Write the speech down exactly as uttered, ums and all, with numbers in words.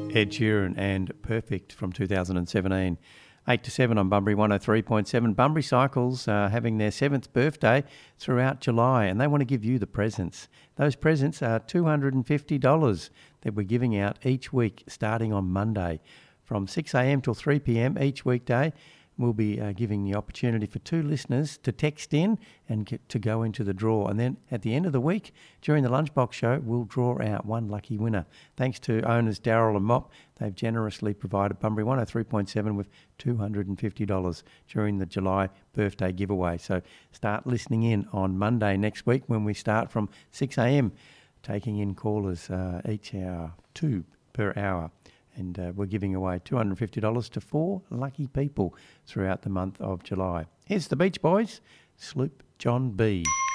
Ed Sheeran and Perfect from two thousand seventeen. eight to seven on Bunbury one oh three point seven. Bunbury Cycles are having their seventh birthday throughout July, and they want to give you the presents. Those presents are two hundred fifty dollars that we're giving out each week starting on Monday. From six a m till three p m each weekday, we'll be uh, giving the opportunity for two listeners to text in and get to go into the draw. And then at the end of the week, during the Lunchbox Show, we'll draw out one lucky winner. Thanks to owners Daryl and Mop, they've generously provided Bunbury one oh three point seven with two hundred fifty dollars during the July birthday giveaway. So start listening in on Monday next week when we start from six a m, taking in callers uh, each hour, two per hour. And uh, we're giving away two hundred fifty dollars to four lucky people throughout the month of July. Here's the Beach Boys, Sloop John B.